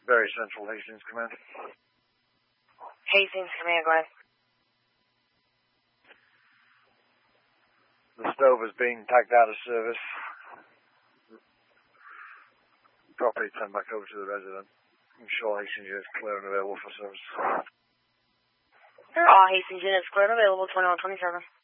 Very Central, Hastings Command. Hastings Command, go ahead. The stove is being tagged out of service. Property turned back over to the resident. Ensure Hastings units clear and available for service. All Hastings units clear and available, 2127.